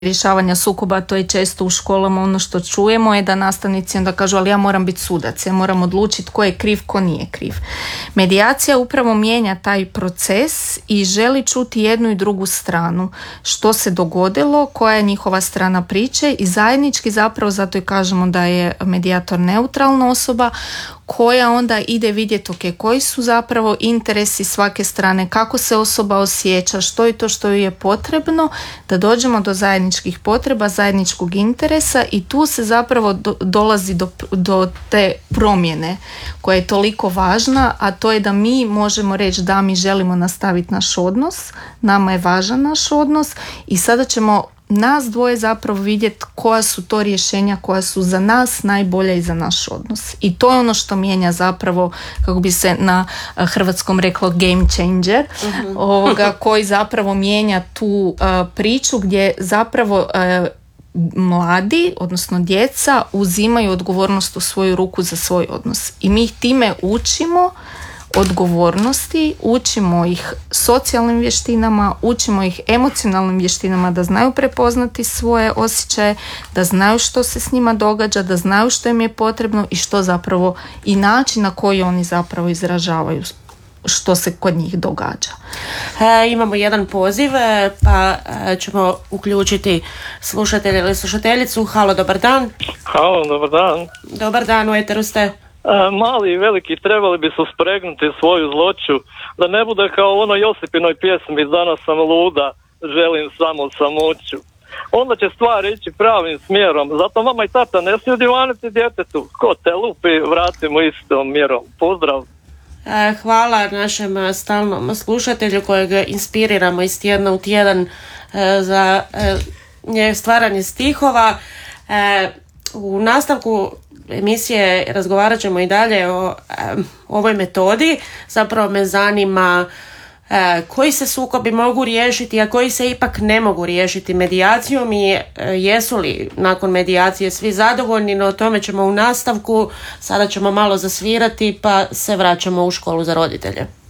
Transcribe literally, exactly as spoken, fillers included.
rješavanja sukoba, to je često u školama ono što čujemo je da nastavnici onda kažu ali ja moram biti sudac, ja moram odlučiti ko je kriv, ko nije kriv. Medijacija upravo mijenja taj proces i želi čuti jednu i drugu stranu. Što se dogodilo, koja je njihova strana priče i zajednički zapravo, zato i kažemo da je medijator neutralna osoba koja onda ide vidjeti ok, koji su zapravo interesi svake strane, kako se osoba osjeća, što je to što joj je potrebno, da dođemo do zajedničkih potreba, zajedničkog interesa i tu se zapravo do, dolazi do, do te promjene koja je toliko važna, a to je da mi možemo reći da mi želimo nastaviti naš odnos, nama je važan naš odnos i sada ćemo nas dvoje zapravo vidjeti koja su to rješenja koja su za nas najbolja i za naš odnos. I to je ono što mijenja zapravo, kako bi se na hrvatskom reklo, game changer, uh-huh. ovoga, koji zapravo mijenja tu uh, priču gdje zapravo uh, mladi, odnosno djeca, uzimaju odgovornost u svoju ruku za svoj odnos. I mi ih time učimo odgovornosti, učimo ih socijalnim vještinama, učimo ih emocionalnim vještinama da znaju prepoznati svoje osjećaje, da znaju što se s njima događa, da znaju što im je potrebno i što zapravo i način na koji oni zapravo izražavaju što se kod njih događa. E, imamo jedan poziv, pa e, ćemo uključiti slušatelja ili slušateljicu. Halo, dobar dan. Halo, dobar dan. Dobar dan, u eteru ste. E, mali i veliki trebali bi se spregnuti svoju zloću, da ne bude kao u onoj Josipinoj pjesmi Danas sam luda, želim samo samoću. Onda će stvari ići pravim smjerom, zato mama i tata ne smiju divaniti djetetu. Ko te lupi, vratimo istom mjerom. Pozdrav. E, hvala našem stalnom slušatelju kojeg inspiriramo iz tjedna u tjedan e, za e, stvaranje stihova. E, u nastavku emisije razgovarat ćemo i dalje o, o ovoj metodi. Zapravo me zanima e, koji se sukobi mogu riješiti, a koji se ipak ne mogu riješiti medijacijom i e, jesu li nakon medijacije svi zadovoljni, no o tome ćemo u nastavku. Sada ćemo malo zasvirati pa se vraćamo u školu za roditelje.